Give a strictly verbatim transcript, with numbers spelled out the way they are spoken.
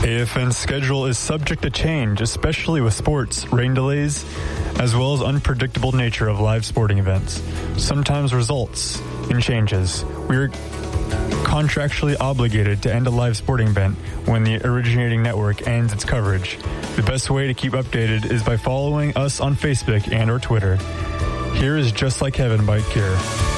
A F N's schedule is subject to change, especially with sports, rain delays, as well as unpredictable nature of live sporting events. Sometimes results in changes. We are contractually obligated to end a live sporting event when the originating network ends its coverage. The best way to keep updated is by following us on Facebook and or Twitter. Here is Just Like Heaven by Cure.